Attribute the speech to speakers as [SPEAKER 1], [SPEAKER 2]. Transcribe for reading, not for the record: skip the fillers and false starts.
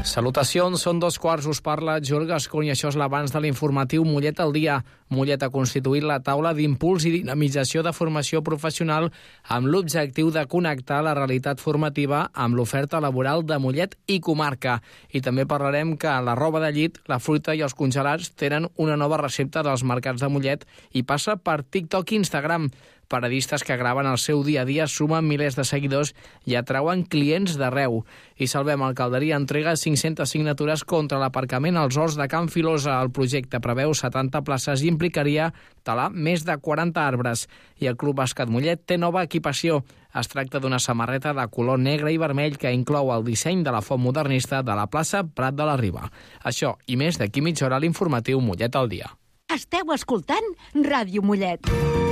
[SPEAKER 1] Salutacions, són 2:15, us parla Joel Gascon i això és l'abans de l'informatiu Mollet al dia. Mollet ha constituït la taula d'impuls i dinamització de formació professional amb l'objectiu de connectar la realitat formativa amb l'oferta laboral de Mollet i comarca. I també parlarem que la roba de llit, la fruita i els congelats tenen una nova recepta dels mercats de Mollet i passa per TikTok i Instagram. Paradistes que graven el seu dia a dia sumen milers de seguidors i atrauen clients d'arreu. I Salvem Alcalderia entrega 500 signatures contra l'aparcament als horts de Can Filosa. El projecte preveu 70 places i implicaria talar més de 40 arbres. I el Club Bàsquet Mollet té nova equipació. Es tracta d'una samarreta de color negre i vermell que inclou el disseny de la font modernista de la plaça Prat de la Riba. Això i més d'aquí mitja hora a l'informatiu Mollet al dia.
[SPEAKER 2] Esteu escoltant Ràdio Mollet.